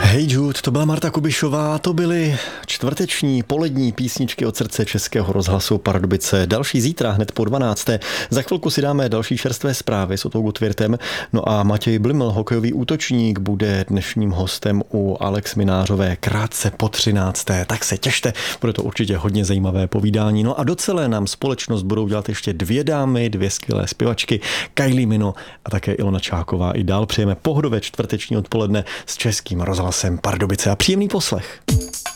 Hey Jude, to byla Marta Kubišová, to byly čtvrteční polední písničky od srdce Českého rozhlasu Pardubice. Další zítra, hned po 12. Za chvilku si dáme další čerstvé zprávy s Otou Gutwirtem. No a Matěj Bliml, hokejový útočník, bude dnešním hostem u Alex Minářové krátce po 13. Tak se těšte, bude to určitě hodně zajímavé povídání. No a docelé nám společnost budou dělat ještě dvě dámy, dvě skvělé zpěvačky, Kylie Minogue a také Ilona Čáková. I dál přejeme pohodové čtvrteční odpoledne s Českým rozhlasem Pardubice a příjemný poslech.